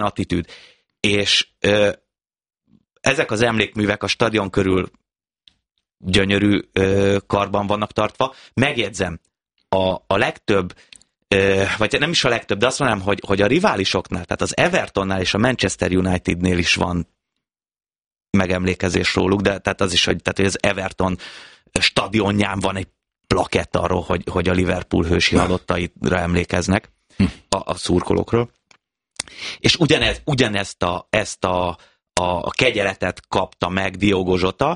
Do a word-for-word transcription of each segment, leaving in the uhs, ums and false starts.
attitűd. És ö, ezek az emlékművek a stadion körül gyönyörű ö, karban vannak tartva. Megjegyzem, a, a legtöbb, ö, vagy nem is a legtöbb, de azt mondanám, hogy, hogy a riválisoknál, tehát az Evertonnál és a Manchester Unitednél is van megemlékezés róluk, de tehát az is, hogy, tehát, hogy az Everton stadionján van egy plakett arról, hogy, hogy a Liverpool hősi halottaira emlékeznek a, a szurkolókról. És ugyanez, ugyanezt a, ezt a, a kegyeletet kapta meg Diogo Jota.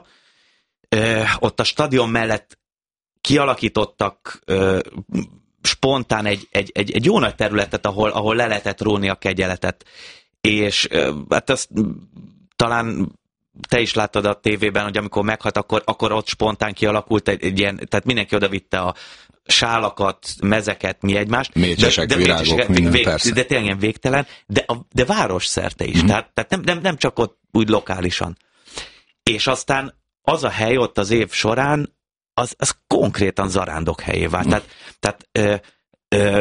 Ö, ott a stadion mellett kialakítottak ö, spontán egy, egy, egy, egy jó nagy területet, ahol, ahol le lehetett róni a kegyeletet. És ö, hát azt talán te is láttad a tévében, hogy amikor meghalt, akkor, akkor ott spontán kialakult egy, egy ilyen, tehát mindenki odavitte a sálakat, mezeket, mi egymást. Mécsesek, de, de virágok, mécsesek, minden, vég, persze. De tényleg ilyen végtelen, de, a, de város szerte is, mm. tehát, tehát nem, nem, nem csak ott úgy lokálisan. És aztán az a hely ott az év során, az, az konkrétan zarándok helyé vált. Mm. Tehát, tehát ö, ö,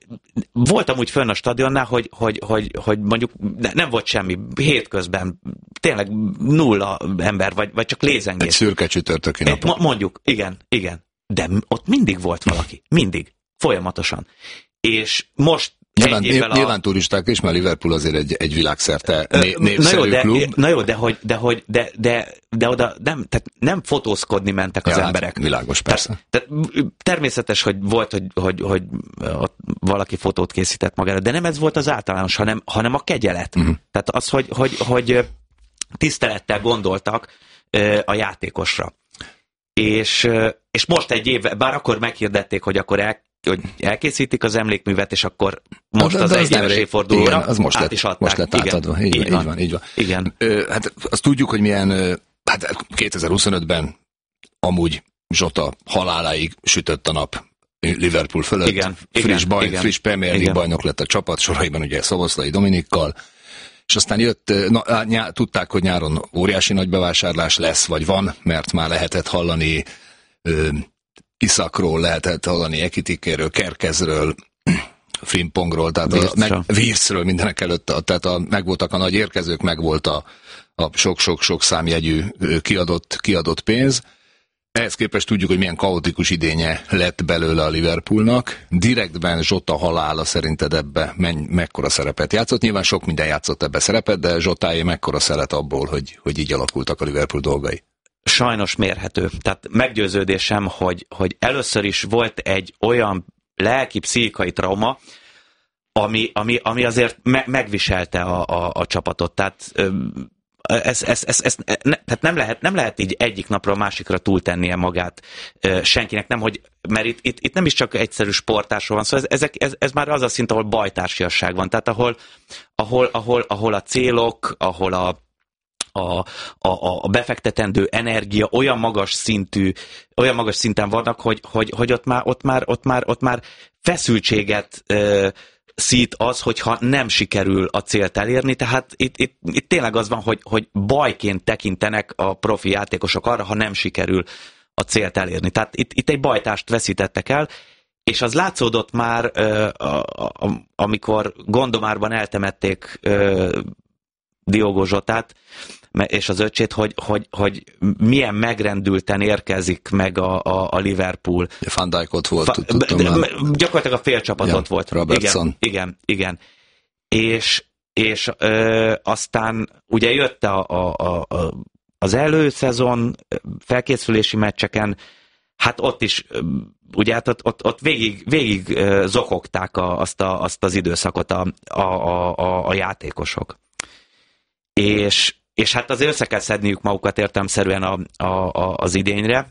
voltam úgy fönn a stadionnál, hogy, hogy, hogy, hogy mondjuk nem volt semmi, hétközben tényleg nulla ember, vagy, vagy csak lézengés. Egy szürke csütörtöki napon. Mondjuk, igen, igen. De ott mindig volt valaki. Mindig. Folyamatosan. És most Nyilván, a... nyilván turisták is, mert Liverpool azért egy, egy világszerte né, népszerű na jó, de, klub. Na jó, de hogy, de, hogy, de, de, de oda nem, tehát nem fotózkodni mentek az ja, emberek. Hát világos, persze. Tehát, tehát természetes, hogy volt, hogy, hogy, hogy ott valaki fotót készített magára, de nem ez volt az általános, hanem, hanem a kegyelet. Uh-huh. Tehát az, hogy, hogy, hogy tisztelettel gondoltak a játékosra. És, és most egy év, bár akkor meghirdették, hogy akkor el, hogy elkészítik az emlékművet, és akkor most de, az egyenes évfordulóra az most át lett, is adták. Most lett átadva. Így, így, van, így van, így van. Igen. Ö, hát azt tudjuk, hogy milyen, hát kétezer-huszonötben amúgy Jota haláláig sütött a nap Liverpool fölött. Igen, friss, igen, baj, igen, friss Premier League bajnok lett a csapat soraiban, ugye Szoboszlai Dominikkal, és aztán jött, na, nyá, tudták, hogy nyáron óriási nagy bevásárlás lesz, vagy van, mert már lehetett hallani ö, Iszakról, lehetett hallani Ekitikéről, Kerkezről, Frimpongról, tehát a, meg, Wirtzről mindenek előtt, a, tehát a, megvoltak a nagy érkezők, megvolt a, a sok-sok-sok számjegyű kiadott, kiadott pénz. Ehhez képest tudjuk, hogy milyen kaotikus idénye lett belőle a Liverpoolnak. Direktben Jota halála szerinted ebbe menny, mekkora szerepet játszott? Nyilván sok minden játszott ebbe szerepet, de Jotáé mekkora szelet abból, hogy, hogy így alakultak a Liverpool dolgai? Sajnos mérhető. Tehát meggyőződésem, hogy, hogy először is volt egy olyan lelki-pszichikai trauma, ami, ami, ami azért me, megviselte a, a, a csapatot. Tehát Ez, ez, ez, ez, ne, tehát nem lehet, nem lehet így egyik napra a másikra túltennie magát ö, senkinek, nem, hogy, mert itt, itt, itt nem is csak egyszerű sportásról van, szóval ez, ezek, ez, ez már az a szint, ahol bajtársiasság van, tehát ahol, ahol, ahol, ahol a célok, ahol a, a, a, a befektetendő energia olyan magas szintű, olyan magas szinten vannak, hogy, hogy, hogy ott, már, ott, már, ott, már, ott már feszültséget ö, szít az, hogyha nem sikerül a célt elérni, tehát itt, itt, itt tényleg az van, hogy, hogy bajként tekintenek a profi játékosok arra, ha nem sikerül a célt elérni. Tehát itt, itt egy bajtást veszítettek el, és az látszódott már, amikor Gondomárban eltemették Diogo Jotát, és az öccsét, hogy, hogy, hogy milyen megrendülten érkezik meg a, a, a Liverpool. Van Dijk ott volt, Fa, tudtam már. Gyakorlatilag a fél csapat ja, ott volt. Robertson. Igen, igen, igen. És, és ö, aztán ugye jött a, a, a, az előszezon felkészülési meccseken, hát ott is, ugye hát ott, ott, ott végig, végig zokogták a, azt, a, azt az időszakot a, a, a, a játékosok. És És hát azért össze kell szedniük magukat értelemszerűen a, a, a, az idényre.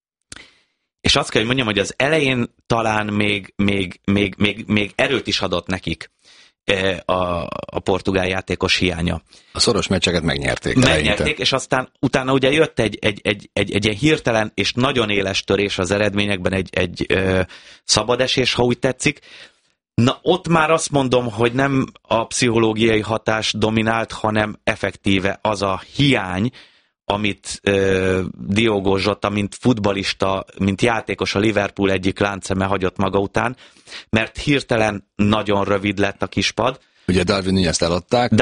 És azt kell, hogy mondjam, hogy az elején talán még, még, még, még, még erőt is adott nekik a, a portugál játékos hiánya. A szoros meccseket megnyerték. Megnyerték, eleinte. És aztán utána ugye jött egy, egy, egy, egy, egy ilyen hirtelen és nagyon éles törés az eredményekben, egy, egy ö, szabadesés, ha úgy tetszik. Na, ott már azt mondom, hogy nem a pszichológiai hatás dominált, hanem effektíve az a hiány, amit uh, Diogo Jota, mint futballista, mint játékos a Liverpool egyik láncszeme hagyott maga után, mert hirtelen nagyon rövid lett a kispad, Ugye Darwin Núñezt eladták.